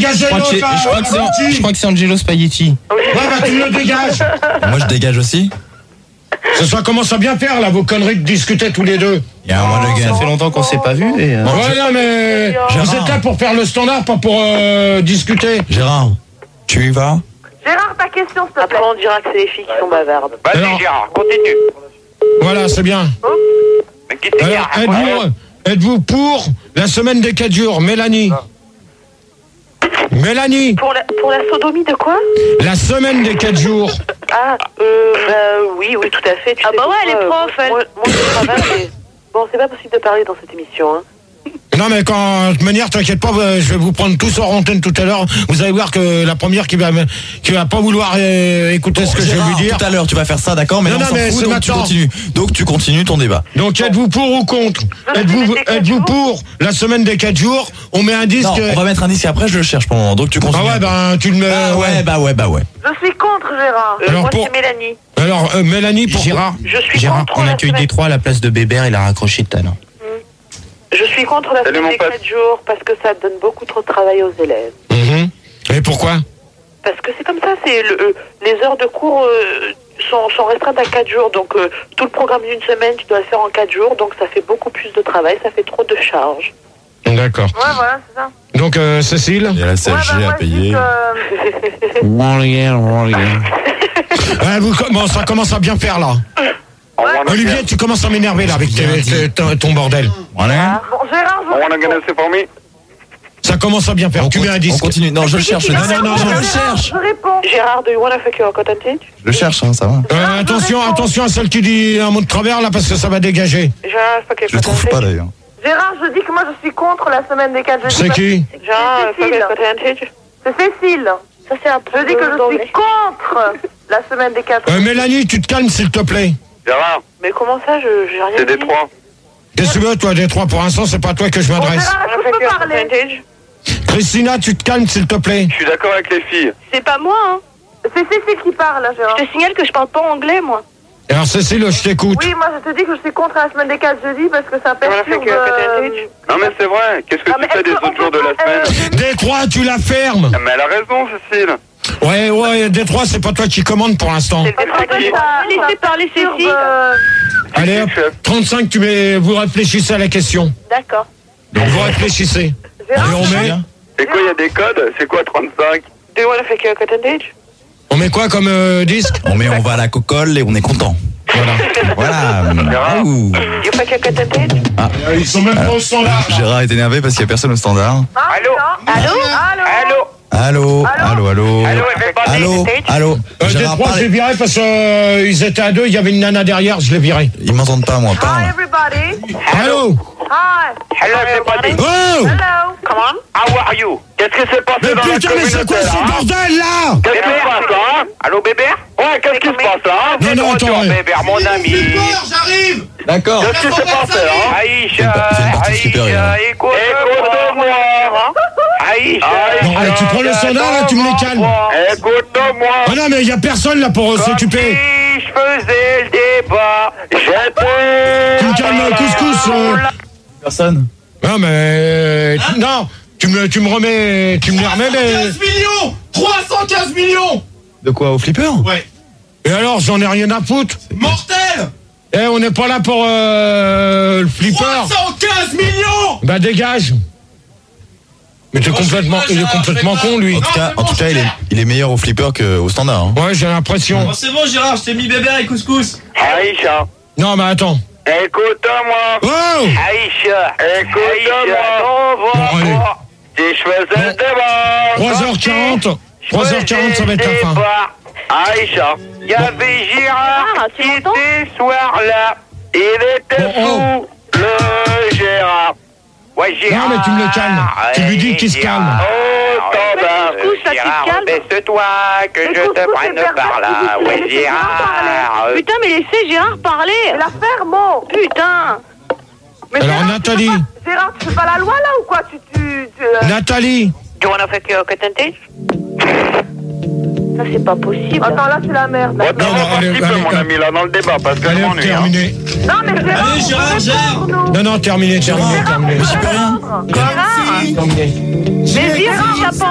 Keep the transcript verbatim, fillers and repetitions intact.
dégager l'autre. Je crois que c'est, je crois que c'est Angelo Spaghetti. Ouais, bah tu le dégages. Moi, je dégage aussi. Ça, ça commence à bien faire, là, vos conneries de discuter tous les deux. Il y a un mois de Ça fait longtemps qu'on s'est pas vu. Et euh... Ouais, non, mais Gérard. vous êtes là pour faire le standard, pas pour euh, discuter. Gérard, tu y vas? Gérard, ta question, s'il te plaît. Après, on dira que c'est les filles qui sont bavardes. Vas-y, Alors- Gérard, continue. Voilà, c'est bien. Mais qui c'est Alors, Gérard? êtes-vous, êtes-vous pour la semaine des quatre jours, Mélanie? Mélanie, Pour la, pour la sodomie de quoi? la semaine des quatre jours. Ah, euh, bah oui, oui, tout à fait. Tu Ah sais bah ouais, pourquoi, elle est euh, prof, elle. Moi, moi, je travaille, mais... Bon, c'est pas possible de parler dans cette émission, hein. Non, mais quand, de toute manière, t'inquiète pas, euh, je vais vous prendre tous hors antenne tout à l'heure. Vous allez voir que la première qui va, qui va pas vouloir euh, écouter ce que Gérard, je vais lui dire. tout à l'heure, tu vas faire ça, d'accord? Mais Non, non, non, on s'en mais fout, c'est donc tu maintenant. continues. Donc tu continues ton débat. Donc, êtes-vous pour ou contre? Êtes-vous, des quatre êtes-vous jours pour la semaine des quatre jours? On met un disque. Non, on va mettre un disque et après, je le cherche pour le moment. Donc tu Ah continues. ouais, ben, tu le mets. Ah ouais, bah ouais, bah ouais. Je suis contre, Gérard. Euh, Alors, moi, pour- c'est Mélanie. Alors, euh, Mélanie, pour. Gérard, Je suis Gérard, contre on la accueille semaine. Détroit à la place de Bébert, il a raccroché tout à l'heure. Je suis contre la Salut, semaine mon des pote. quatre jours parce que ça donne beaucoup trop de travail aux élèves. Mhm. Et pourquoi? Parce que c'est comme ça, c'est le, euh, les heures de cours euh, sont, sont restreintes à quatre jours. Donc, euh, tout le programme d'une semaine, tu dois le faire en quatre jours. Donc, ça fait beaucoup plus de travail, ça fait trop de charges. D'accord. Ouais, voilà, c'est ça. Donc, euh, Cécile? Il y a la C Ouais, S G bah, moi, à je dis payer. que... Warrior, Warrior. Ouais, vous, comment, ça commence à bien faire, là. I wanna Olivier, get- tu commences à m'énerver, là, avec tes- tes- ton, ton bordel. Voilà. Bon, Gérard, I wanna je get réponds. it for me. Ça commence à bien faire. On, Tu mets un conti- on disque. continue. Non, je le cherche. Non, Non, non, non, je le cherche. Je réponds. Gérard, do you wanna fuck your cottage? Je le cherche, hein, ça va. Euh, attention, attention à celle qui dit un mot de travers, là, parce que ça va dégager. Gérard, fuck your Je le trouve pas d'ailleurs. Gérard, je dis que moi, je suis contre la semaine des quatre jours. C'est qui? Gérard, C'est fuck Cécile. your cottage? C'est Cécile. Ça, c'est un peu. Je dis que je suis contre la semaine des quatre Euh, jours. Mélanie, tu te calmes, s'il te plaît. Gérard, Mais comment ça, je j'ai rien c'est dit. Détroit. Qu'est-ce que tu veux, toi, des trois? Pour l'instant, c'est pas à toi que je Bon, m'adresse. Gérard, est-ce que je peux parler? Christina, tu te calmes, s'il te plaît. Je suis d'accord avec les filles. C'est pas moi, hein. C'est Cécile qui parle, là, Gérard. Je te signale que je parle pas anglais, moi. Alors, Cécile, je t'écoute. Oui, moi, je te dis que je suis contre la semaine des quatre jeudis parce que ça Voilà, perturbe... fait que euh, cottage. Non mais c'est vrai. Qu'est-ce que Ah, tu mais fais est-ce des qu'on autres jours de peut la pas, euh, semaine? Détroit, tu la fermes. Ah, mais elle a raison, Cécile. Ouais, ouais, Détroit, c'est pas toi qui commande pour l'instant. C'est En fait, Détroit qui- ça- Laissez ça parler perturbe, Cécile. euh, Allez, hop, chef. trente-cinq, tu mets, vous réfléchissez à la question. D'accord. Donc, vous réfléchissez. Et Gérard, on met, C'est quoi, il y a des codes? C'est quoi trente-cinq? Do you wanna fuck your cottage? on met quoi comme euh, disque? On met, on va à la cocolle et on est content. Voilà. Voilà. Gérard. Ouh. You fuck your cottage? Ils sont même pas au standard. Gérard est énervé parce qu'il y a personne au standard. ah, Allô? non. Allô? Allô? Allô? Allô, allô, allô. Allô, everybody? Allô, allô. Euh, Gérard, Détroit, je l'ai parle. viré parce qu'ils étaient à deux, il y avait une nana derrière, je l'ai viré. Ils m'entendent pas, moi. Hi, Parle. everybody. Allô? Hi. Hello, everybody. Oh! Hello. Come on. How are you? Qu'est-ce qui s'est passé Mais dans la putain, mais c'est communauté quoi là, ce hein? bordel, là? Qu'est-ce qui se passe là, hein? Allô, bébé? Ouais, qu'est-ce qui se passe là, hein? Non, C'est non, de attends, retour, ouais. bébé, mon ami. J'arrive. D'accord. Qu'est-ce qui s'est passé là, hein? C'est une pa- c'est une Aïcha, partie super, Aïcha, hein. écoute-moi. Aïcha, Non, allez, tu prends le standard, là, tu me les calmes. Écoute-moi. Ah non, mais il y a personne là pour euh, s'occuper. Si je faisais le débat, j'étais... Tu me calmes, couscous. euh. Personne. Non, mais. euh, Non, tu me, tu me remets. Tu me les remets, mais. quinze millions. trois cent quinze millions. De quoi, au flipper? Ouais. Et alors, j'en ai rien à foutre. Mortel. Eh, on n'est pas là pour euh, le flipper. trois cent quinze millions. Bah, dégage. Mais t'es complètement, il est complètement con, lui. En tout cas, en tout cas, il est, il est meilleur au flipper qu'au standard. Hein. Ouais, j'ai l'impression. Oh, c'est bon, Gérard, je t'ai mis bébé et couscous. Aïcha, Non, mais attends. écoute-moi. Oh! Aïcha, écoute-moi. Bon, allez. Si je faisais le débat... trois heures quarante. trois heures quarante, ça va être la fin. Aïcha, il y avait Gérard Ah, tu qui m'entends? était ce soir-là. Il était Bon, oh. fou, le Gérard. Ouais, Gérard. Non, mais tu me le calmes. Tu lui dis qu'il se calme. Oh, standard. Mais écoute, ça, tu te Gérard, calmes. baisse-toi, que Mais je écoute, te prenne c'est par là. personne. Ouais, Laissez Gérard Gérard. Euh, Putain, mais laissez Gérard parler. Mais la ferme, oh. Putain. Mais Alors, Gérard, Nathalie. tu fais pas- Gérard, tu fais pas la loi, là, ou quoi? Tu... tu, tu euh, Nathalie. Do you wanna fuck your cottage? Ça, c'est pas possible. Attends, là, c'est la merde. là. Attends, non, un allez, petit peu, allez, mon allez. ami, là, dans le débat, parce que je Allez, hop, m'ennuie. hein. terminé. Non, mais Gérard, Allez, on Gérard, veut gère. répondre, nous. Non, non, terminé, terminé, terminé. Gérard, on veut répondre. Terminé. Mais viens,